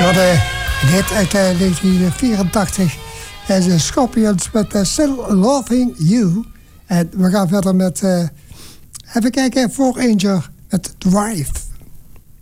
Dit uit 1984. En de Scorpions met Still Loving You. En we gaan verder met... even kijken, For Angel met Drive.